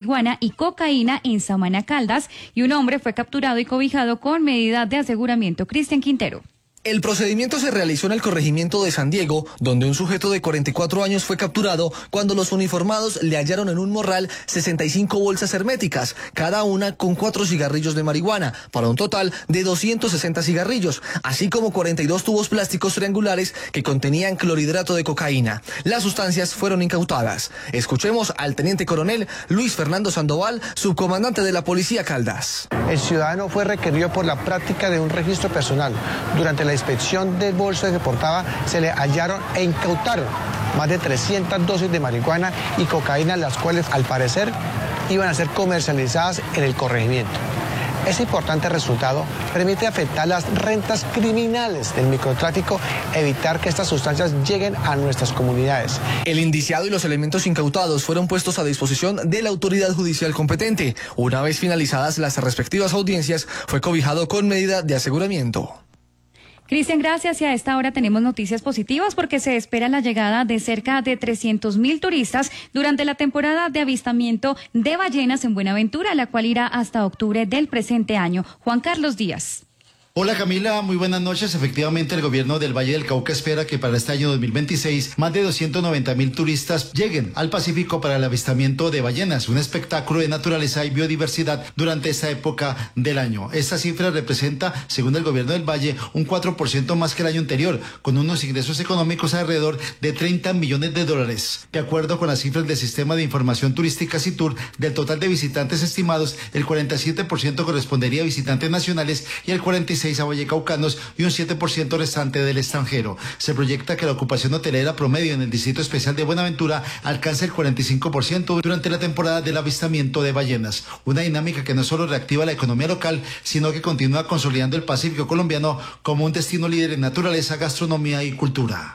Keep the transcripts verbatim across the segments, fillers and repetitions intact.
marihuana y cocaína en Samaná, Caldas, y un hombre fue capturado y cobijado con medida de aseguramiento. Cristian Quintero. El procedimiento se realizó en el corregimiento de San Diego, donde un sujeto de cuarenta y cuatro años fue capturado cuando los uniformados le hallaron en un morral sesenta y cinco bolsas herméticas, cada una con cuatro cigarrillos de marihuana, para un total de doscientos sesenta cigarrillos, así como cuarenta y dos tubos plásticos triangulares que contenían clorhidrato de cocaína. Las sustancias fueron incautadas. Escuchemos al teniente coronel Luis Fernando Sandoval, subcomandante de la Policía Caldas. El ciudadano fue requerido por la práctica de un registro personal. Durante la inspección del bolso que portaba, se le hallaron e incautaron más de trescientas dosis de marihuana y cocaína, las cuales al parecer iban a ser comercializadas en el corregimiento. Ese importante resultado permite afectar las rentas criminales del microtráfico, evitar que estas sustancias lleguen a nuestras comunidades. El indiciado y los elementos incautados fueron puestos a disposición de la autoridad judicial competente. Una vez finalizadas las respectivas audiencias, fue cobijado con medida de aseguramiento. Cristian, gracias. Y a esta hora tenemos noticias positivas porque se espera la llegada de cerca de trescientos mil turistas durante la temporada de avistamiento de ballenas en Buenaventura, la cual irá hasta octubre del presente año. Juan Carlos Díaz. Hola Camila, muy buenas noches. Efectivamente, el gobierno del Valle del Cauca espera que para este año dos mil veintiséis más de doscientos noventa mil turistas lleguen al Pacífico para el avistamiento de ballenas, un espectáculo de naturaleza y biodiversidad durante esta época del año. Esta cifra representa, según el gobierno del Valle, un cuatro por ciento más que el año anterior, con unos ingresos económicos alrededor de treinta millones de dólares. De acuerdo con las cifras del Sistema de Información Turística SITUR, del total de visitantes estimados, el cuarenta y siete por ciento correspondería a visitantes nacionales y el cuarenta y seis por ciento a vallecaucanos y un siete por ciento restante del extranjero. Se proyecta que la ocupación hotelera promedio en el Distrito Especial de Buenaventura alcance el cuarenta y cinco por ciento durante la temporada del avistamiento de ballenas. Una dinámica que no solo reactiva la economía local, sino que continúa consolidando el Pacífico colombiano como un destino líder en naturaleza, gastronomía y cultura.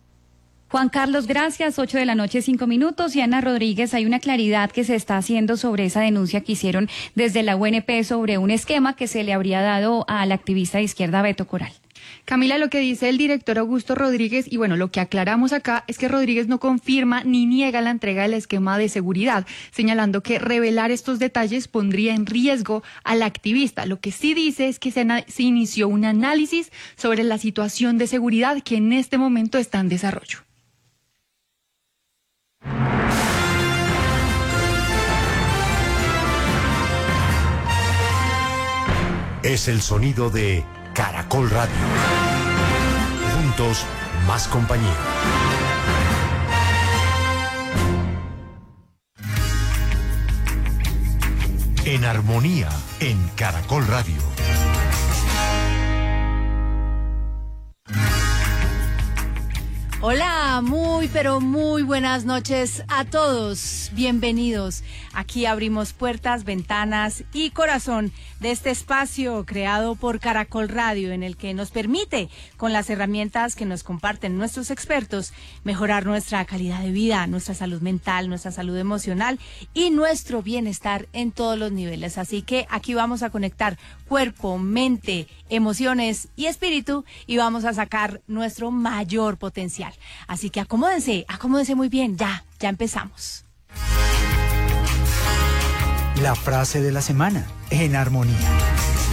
Juan Carlos, gracias. Ocho de la noche, cinco minutos. Y Ana Rodríguez, hay una claridad que se está haciendo sobre esa denuncia que hicieron desde la U N P sobre un esquema que se le habría dado al activista de izquierda Beto Coral. Camila, lo que dice el director Augusto Rodríguez, y bueno, lo que aclaramos acá es que Rodríguez no confirma ni niega la entrega del esquema de seguridad, señalando que revelar estos detalles pondría en riesgo al activista. Lo que sí dice es que se, se inició un análisis sobre la situación de seguridad que en este momento está en desarrollo. Es el sonido de Caracol Radio. Juntos, más compañía. En armonía, en Caracol Radio. Hola, muy pero muy buenas noches a todos. Bienvenidos. Aquí abrimos puertas, ventanas y corazón de este espacio creado por Caracol Radio, en el que nos permite, con las herramientas que nos comparten nuestros expertos, mejorar nuestra calidad de vida, nuestra salud mental, nuestra salud emocional y nuestro bienestar en todos los niveles. Así que aquí vamos a conectar cuerpo, mente, emociones y espíritu y vamos a sacar nuestro mayor potencial. Así que acomódense, acomódense muy bien, ya, ya empezamos. La frase de la semana, en armonía.